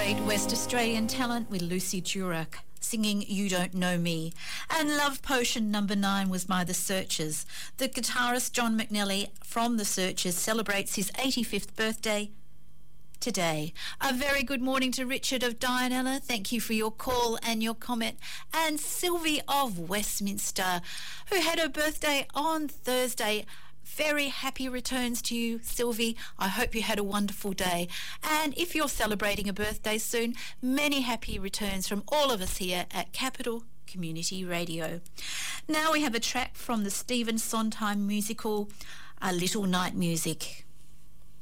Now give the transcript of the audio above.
great West Australian talent with Lucy Durack singing You Don't Know Me. And Love Potion number 9 was by The Searchers. The guitarist John McNally from The Searchers celebrates his 85th birthday today. A very good morning to Richard of Dianella. Thank you for your call and your comment. And Sylvie of Westminster, who had her birthday on Thursday. Very happy returns to you, Sylvie. I hope you had a wonderful day. And if you're celebrating a birthday soon, many happy returns from all of us here at Capital Community Radio. Now we have a track from the Stephen Sondheim musical, A Little Night Music.